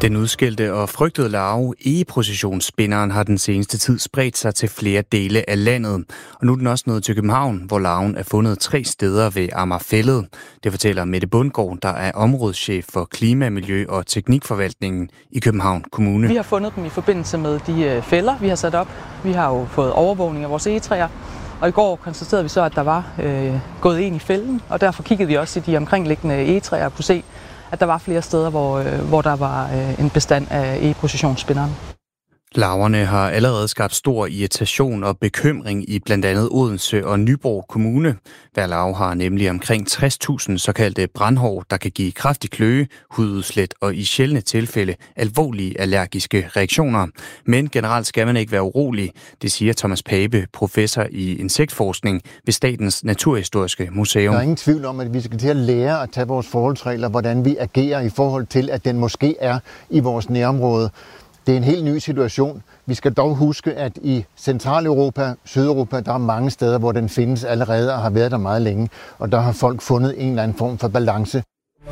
Den udskældte og frygtede larve, egeprocessionsspinderen, har den seneste tid spredt sig til flere dele af landet. Og nu er den også nået til København, hvor larven er fundet 3 steder ved Amagerfælled. Det fortæller Mette Bundgaard, der er områdeschef for klima, miljø og teknikforvaltningen i København Kommune. Vi har fundet dem i forbindelse med de fælder, vi har sat op. Vi har jo fået overvågning af vores egetræer. Og i går konstaterede vi så, at der var gået ind i fælden, og derfor kiggede vi også i de omkringliggende egetræer og kunne se, at der var flere steder, hvor der var en bestand af egeprocessionsspinderen. Larverne har allerede skabt stor irritation og bekymring i blandt andet Odense og Nyborg Kommune. Hver larve har nemlig omkring 60.000 såkaldte brandhår, der kan give kraftig kløe, hududslæt og i sjældne tilfælde alvorlige allergiske reaktioner. Men generelt skal man ikke være urolig, det siger Thomas Pape, professor i insektforskning ved Statens Naturhistoriske Museum. Der er ingen tvivl om, at vi skal til at lære at tage vores forholdsregler, hvordan vi agerer i forhold til, at den måske er i vores nærområde. Det er en helt ny situation. Vi skal dog huske, at i Centraleuropa, Sydeuropa, der er mange steder, hvor den findes allerede og har været der meget længe. Og der har folk fundet en eller anden form for balance.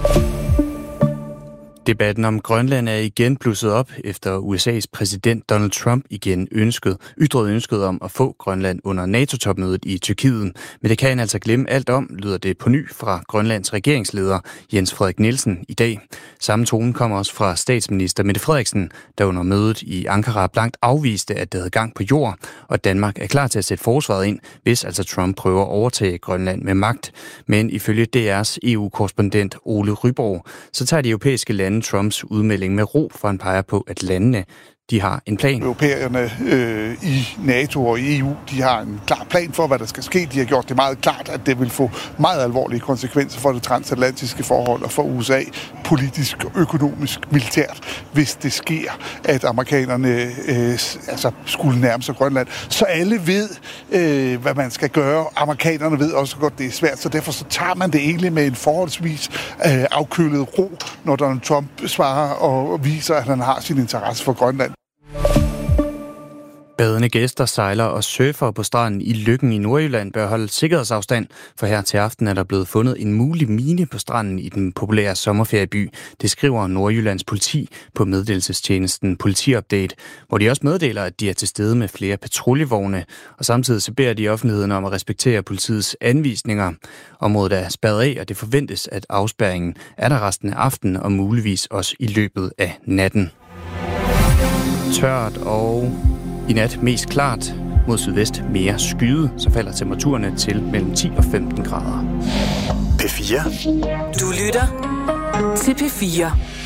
Debatten om Grønland er igen blusset op, efter USA's præsident Donald Trump igen ytrede ønsket om at få Grønland under NATO-topmødet i Tyrkiet. Men det kan han altså glemme alt om, lyder det på ny fra Grønlands regeringsleder Jens Frederik Nielsen i dag. Samme tone kom også fra statsminister Mette Frederiksen, der under mødet i Ankara blankt afviste, at det havde gang på jord, og at Danmark er klar til at sætte forsvaret ind, hvis altså Trump prøver at overtage Grønland med magt. Men ifølge DR's EU-korrespondent Ole Ryborg, så tager de europæiske lande Trumps udmelding med ro, for han peger på, at landene de har en plan. Europæerne i NATO og i EU, de har en klar plan for, hvad der skal ske. De har gjort det meget klart, at det vil få meget alvorlige konsekvenser for det transatlantiske forhold og for USA, politisk, økonomisk, militært, hvis det sker, at amerikanerne skulle nærme sig Grønland. Så alle ved, hvad man skal gøre. Amerikanerne ved også godt, det er svært, så derfor så tager man det egentlig med en forholdsvis afkølet ro, når Donald Trump svarer og viser, at han har sin interesse for Grønland. Badende gæster, sejlere og surfere på stranden i Løkken i Nordjylland bør holde sikkerhedsafstand, for her til aften er der blevet fundet en mulig mine på stranden i den populære sommerferieby. Det skriver Nordjyllands politi på meddelelsestjenesten Politiupdate, hvor de også meddeler, at de er til stede med flere patruljevogne, og samtidig så beder de offentligheden om at respektere politiets anvisninger. Området er spærret af, og det forventes, at afspærringen er der resten af aftenen og muligvis også i løbet af natten. Tørt og i nat mest klart, mod sydvest mere skyet, så falder temperaturerne til mellem 10 og 15 grader. P4. Du lytter til P4.